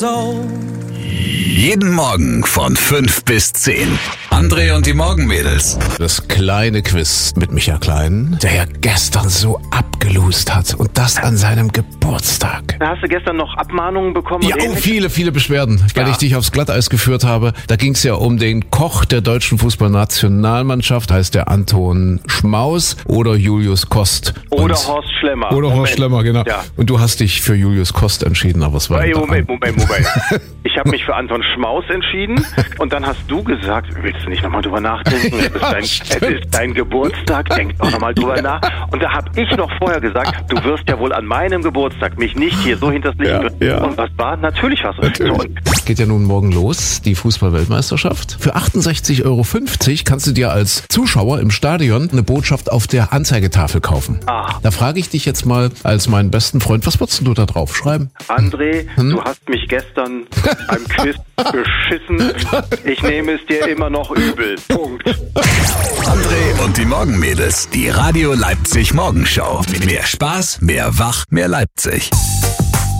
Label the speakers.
Speaker 1: Jeden Morgen von 5 bis 10. André und die Morgenmädels.
Speaker 2: Das kleine Quiz mit Micha Klein, der ja gestern so abgelust hat. Und das an seinem Geburtstag.
Speaker 3: Hast du gestern noch Abmahnungen bekommen?
Speaker 2: Ja, viele Beschwerden, weil ich dich aufs Glatteis geführt habe. Da ging es ja um den Koch der deutschen Fußballnationalmannschaft. Heißt der Anton Schmaus oder Julius Kost?
Speaker 3: Oder Horst Schlemmer.
Speaker 2: Oder Horst Schlemmer, genau.
Speaker 3: Ja.
Speaker 2: Und du hast dich für Julius Kost entschieden, aber es war...
Speaker 3: Moment. Ich habe mich für Anton Schmaus entschieden und dann hast du gesagt, willst du nicht nochmal drüber nachdenken? Es ist dein Geburtstag, denk doch nochmal drüber nach. Und da habe ich noch vorher gesagt, du wirst ja wohl an meinem Geburtstag mich nicht hier so hinters Licht bringen.
Speaker 2: Ja.
Speaker 3: Und was war? Natürlich war's so.
Speaker 2: Es geht ja nun morgen los, die Fußball-Weltmeisterschaft. Für 68,50 Euro kannst du dir als Zuschauer im Stadion eine Botschaft auf der Anzeigetafel kaufen. Da frage ich dich jetzt mal als meinen besten Freund, was würdest du da drauf schreiben?
Speaker 3: André, du hast mich gestern beim Quiz beschissen. Ich nehme es dir immer noch übel. Punkt.
Speaker 1: André und die Morgenmädels. Die Radio Leipzig Morgenshow. Mehr Spaß, mehr Wach, mehr Leipzig.